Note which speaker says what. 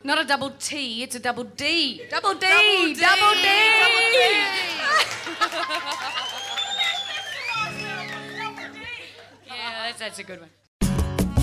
Speaker 1: Not a double T, it's a double D. Double D!
Speaker 2: Double D!
Speaker 1: Double D! Yeah, that's a good one.